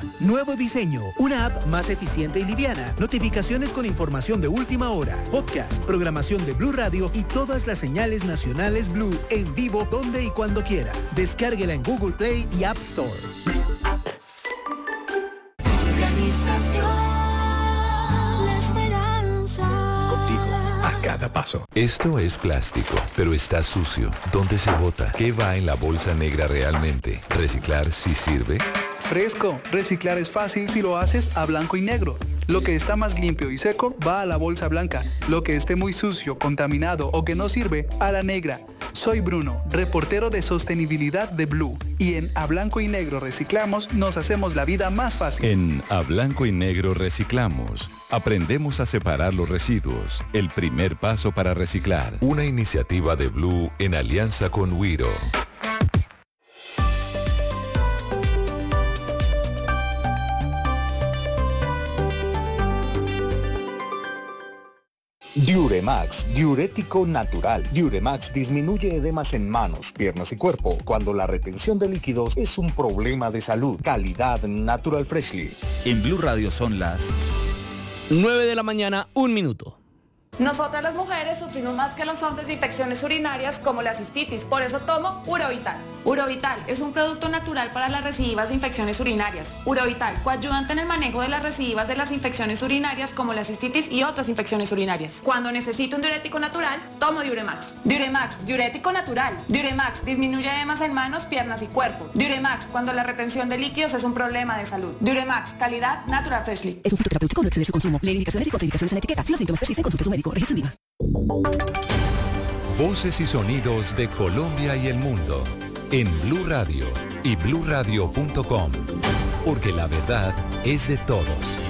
Nuevo diseño, una app más eficiente y liviana, notificaciones con información de última hora, podcast, programación de Blue Radio y todas las señales nacionales Blue en vivo donde y cuando quiera. Descárguela en Google Play y App Store. Organización La Esperanza. Contigo a cada paso. Esto es plástico, pero está sucio. ¿Dónde se bota? ¿Qué va en la bolsa negra realmente? ¿Reciclar sí sirve? Fresco, reciclar es fácil si lo haces a blanco y negro. Lo que está más limpio y seco va a la bolsa blanca. Lo que esté muy sucio, contaminado o que no sirve, a la negra. Soy Bruno, reportero de sostenibilidad de Blue. Y en A Blanco y Negro Reciclamos nos hacemos la vida más fácil. En A Blanco y Negro Reciclamos, aprendemos a separar los residuos. El primer paso para reciclar. Una iniciativa de Blue en alianza con Wiro. Diuremax, diurético natural. Diuremax disminuye edemas en manos, piernas y cuerpo cuando la retención de líquidos es un problema de salud. Calidad Natural Freshly. En Blue Radio son las 9 de la mañana, 1 minuto. Nosotras las mujeres sufrimos más que los hombres de infecciones urinarias como la cistitis, por eso tomo Urovital. Urovital es un producto natural para las recidivas de infecciones urinarias. Urovital, coayudante en el manejo de las recidivas de las infecciones urinarias como la cistitis y otras infecciones urinarias. Cuando necesito un diurético natural, tomo Diuremax. Diuremax, diurético natural. Diuremax, disminuye edemas en manos, piernas y cuerpo. Diuremax, cuando la retención de líquidos es un problema de salud. Diuremax, calidad Natural Freshly. Es un fitoterapéutico, no exceder su consumo. Lee indicaciones y contraindicaciones en la etiqueta. Si los síntomas persisten, consulte a su médico. Registro INVIMA. Voces y sonidos de Colombia y el mundo en Blue Radio y bluradio.com, porque la verdad es de todos.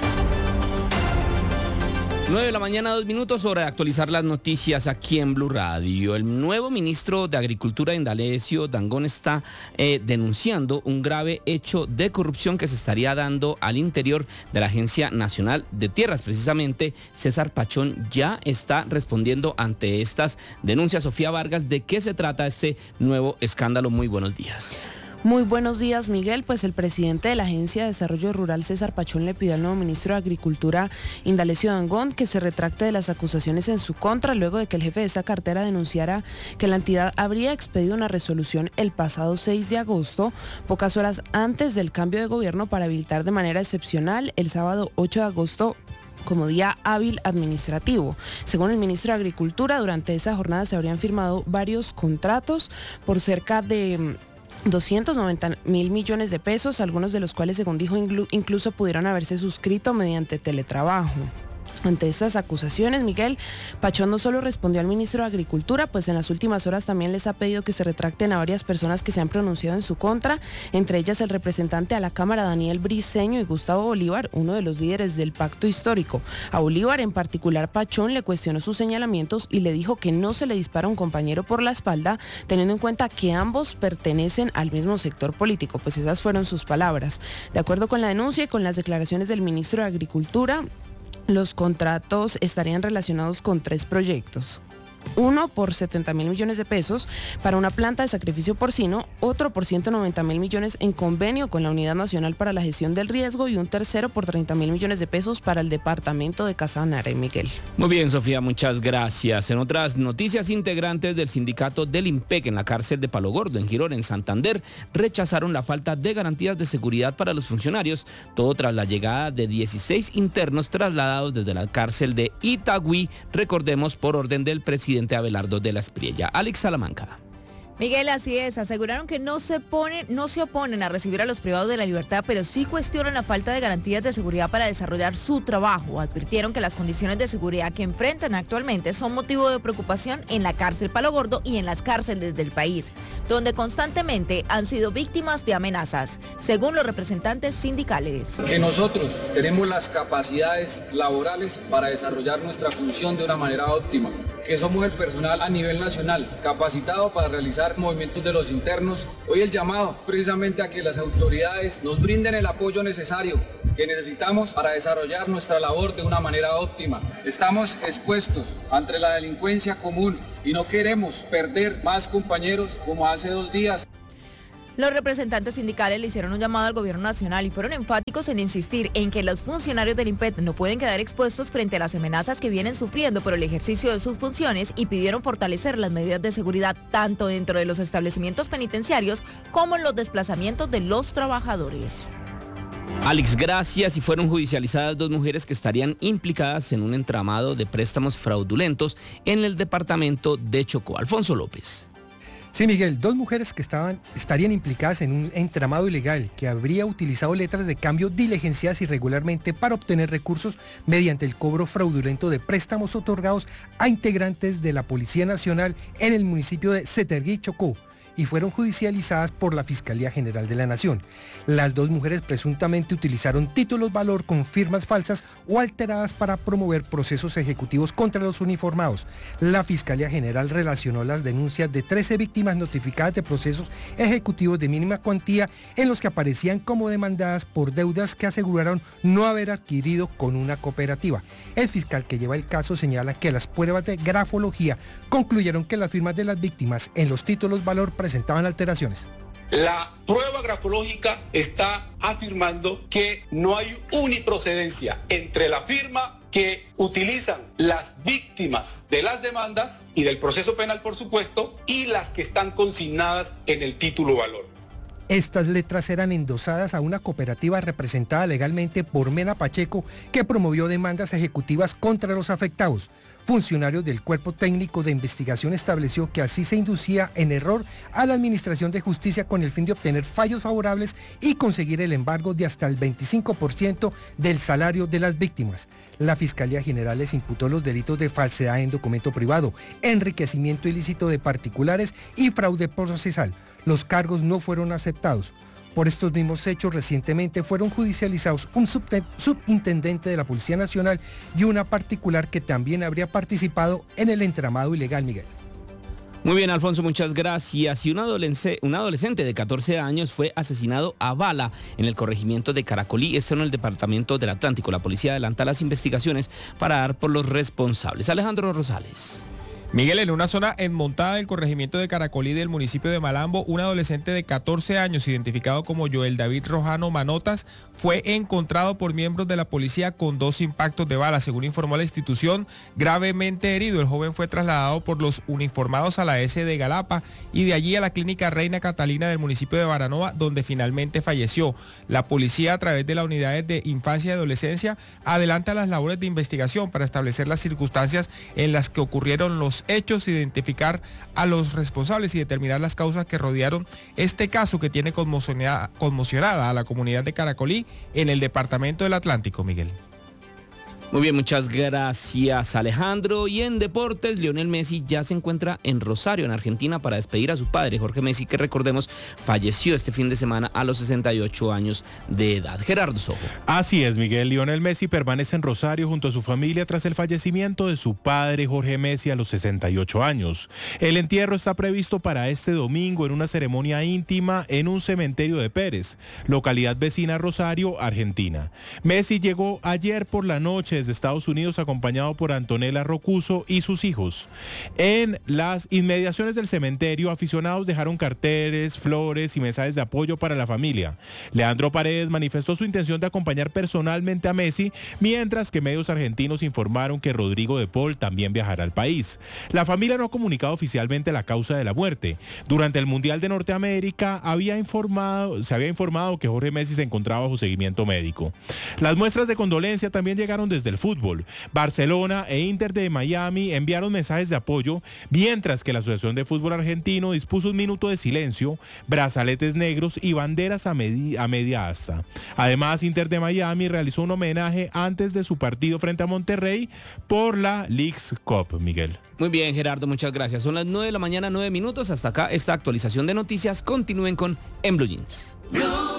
9 de la mañana, 2 minutos, hora de actualizar las noticias aquí en Blue Radio. El nuevo ministro de Agricultura, Indalecio Dangond, está denunciando un grave hecho de corrupción que se estaría dando al interior de la Agencia Nacional de Tierras. Precisamente, César Pachón ya está respondiendo ante estas denuncias. Sofía Vargas, ¿de qué se trata este nuevo escándalo? Muy buenos días. Muy buenos días, Miguel. Pues el presidente de la Agencia de Desarrollo Rural, César Pachón, le pidió al nuevo ministro de Agricultura, Indalecio Dangond, que se retracte de las acusaciones en su contra, luego de que el jefe de esa cartera denunciara que la entidad habría expedido una resolución el pasado 6 de agosto, pocas horas antes del cambio de gobierno, para habilitar de manera excepcional el sábado 8 de agosto como día hábil administrativo. Según el ministro de Agricultura, durante esa jornada se habrían firmado varios contratos por cerca de 290.000 millones de pesos, algunos de los cuales, según dijo, incluso pudieron haberse suscrito mediante teletrabajo. Ante estas acusaciones, Miguel, Pachón no solo respondió al ministro de Agricultura, pues en las últimas horas también les ha pedido que se retracten a varias personas que se han pronunciado en su contra, entre ellas el representante a la Cámara, Daniel Briceño, y Gustavo Bolívar, uno de los líderes del pacto histórico. A Bolívar en particular, Pachón le cuestionó sus señalamientos y le dijo que no se le dispara a un compañero por la espalda, teniendo en cuenta que ambos pertenecen al mismo sector político. Pues esas fueron sus palabras. De acuerdo con la denuncia y con las declaraciones del ministro de Agricultura, los contratos estarían relacionados con 3 proyectos. Uno por 70.000 millones de pesos para una planta de sacrificio porcino, otro por 190.000 millones en convenio con la Unidad Nacional para la Gestión del Riesgo y un tercero por 30.000 millones de pesos para el departamento de Casanare, Miguel. Muy bien, Sofía, muchas gracias. En otras noticias, integrantes del sindicato del IMPEC en la cárcel de Palo Gordo, en Girón, en Santander, rechazaron la falta de garantías de seguridad para los funcionarios, todo tras la llegada de 16 internos trasladados desde la cárcel de Itagüí, recordemos, por orden del presidente Abelardo de la Espriella. Alex Salamanca. Miguel, así es, aseguraron que no se oponen a recibir a los privados de la libertad, pero sí cuestionan la falta de garantías de seguridad para desarrollar su trabajo. Advirtieron que las condiciones de seguridad que enfrentan actualmente son motivo de preocupación en la cárcel Palo Gordo y en las cárceles del país, donde constantemente han sido víctimas de amenazas, según los representantes sindicales. Que nosotros tenemos las capacidades laborales para desarrollar nuestra función de una manera óptima, que somos el personal a nivel nacional capacitado para realizar movimientos de los internos. Hoy el llamado precisamente a que las autoridades nos brinden el apoyo necesario que necesitamos para desarrollar nuestra labor de una manera óptima. Estamos expuestos ante la delincuencia común y no queremos perder más compañeros como hace 2 días. Los representantes sindicales le hicieron un llamado al gobierno nacional y fueron enfáticos en insistir en que los funcionarios del INPET no pueden quedar expuestos frente a las amenazas que vienen sufriendo por el ejercicio de sus funciones y pidieron fortalecer las medidas de seguridad tanto dentro de los establecimientos penitenciarios como en los desplazamientos de los trabajadores. Alex, gracias. Y fueron judicializadas 2 mujeres que estarían implicadas en un entramado de préstamos fraudulentos en el departamento de Chocó. Alfonso López. Sí, Miguel, 2 mujeres que estarían implicadas en un entramado ilegal que habría utilizado letras de cambio diligenciadas irregularmente para obtener recursos mediante el cobro fraudulento de préstamos otorgados a integrantes de la Policía Nacional en el municipio de Ceterguí, Chocó, y fueron judicializadas por la Fiscalía General de la Nación. Las 2 mujeres presuntamente utilizaron títulos valor con firmas falsas o alteradas para promover procesos ejecutivos contra los uniformados. La Fiscalía General relacionó las denuncias de 13 víctimas notificadas de procesos ejecutivos de mínima cuantía en los que aparecían como demandadas por deudas que aseguraron no haber adquirido con una cooperativa. El fiscal que lleva el caso señala que las pruebas de grafología concluyeron que las firmas de las víctimas en los títulos valor presentaban alteraciones. La prueba grafológica está afirmando que no hay uniprocedencia entre la firma que utilizan las víctimas de las demandas y del proceso penal, por supuesto, y las que están consignadas en el título valor. Estas letras eran endosadas a una cooperativa representada legalmente por Mena Pacheco, que promovió demandas ejecutivas contra los afectados. Funcionarios del Cuerpo Técnico de Investigación estableció que así se inducía en error a la Administración de Justicia con el fin de obtener fallos favorables y conseguir el embargo de hasta el 25% del salario de las víctimas. La Fiscalía General les imputó los delitos de falsedad en documento privado, enriquecimiento ilícito de particulares y fraude procesal. Los cargos no fueron aceptados. Por estos mismos hechos, recientemente fueron judicializados un subintendente de la Policía Nacional y una particular que también habría participado en el entramado ilegal, Miguel. Muy bien, Alfonso, muchas gracias. Y un adolescente de 14 años fue asesinado a bala en el corregimiento de Caracolí, esto en el departamento del Atlántico. La policía adelanta las investigaciones para dar por los responsables. Alejandro Rosales. Miguel, en una zona enmontada del corregimiento de Caracolí del municipio de Malambo, un adolescente de 14 años, identificado como Joel David Rojano Manotas, fue encontrado por miembros de la policía con 2 impactos de bala. Según informó la institución, gravemente herido. El joven fue trasladado por los uniformados a la S de Galapa y de allí a la clínica Reina Catalina del municipio de Baranova, donde finalmente falleció. La policía, a través de las unidades de infancia y adolescencia, adelanta las labores de investigación para establecer las circunstancias en las que ocurrieron los hechos, identificar a los responsables y determinar las causas que rodearon este caso que tiene conmocionada a la comunidad de Caracolí en el departamento del Atlántico, Miguel. Muy bien, muchas gracias, Alejandro. Y en deportes, Lionel Messi ya se encuentra en Rosario, en Argentina, para despedir a su padre, Jorge Messi, que recordemos falleció este fin de semana a los 68 años de edad. Gerardo Sojo. Así es, Miguel. Lionel Messi permanece en Rosario junto a su familia tras el fallecimiento de su padre, Jorge Messi, a los 68 años. El entierro está previsto para este domingo en una ceremonia íntima en un cementerio de Pérez, localidad vecina a Rosario, Argentina. Messi llegó ayer por la noche desde Estados Unidos acompañado por Antonella Rocuso y sus hijos. En las inmediaciones del cementerio, aficionados dejaron carteles, flores y mensajes de apoyo para la familia. Leandro Paredes manifestó su intención de acompañar personalmente a Messi, mientras que medios argentinos informaron que Rodrigo de Paul también viajará al país. La familia no ha comunicado oficialmente la causa de la muerte. Durante el Mundial de Norteamérica se había informado que Jorge Messi se encontraba bajo seguimiento médico. Las muestras de condolencia también llegaron desde el fútbol. Barcelona e Inter de Miami enviaron mensajes de apoyo, mientras que la Asociación de Fútbol Argentino dispuso un minuto de silencio, brazaletes negros y banderas a media asta. Además, Inter de Miami realizó un homenaje antes de su partido frente a Monterrey por la Leagues Cup, Miguel. Muy bien, Gerardo, muchas gracias. Son las 9 de la mañana, 9 minutos. Hasta acá esta actualización de noticias. Continúen con En Blue Jeans.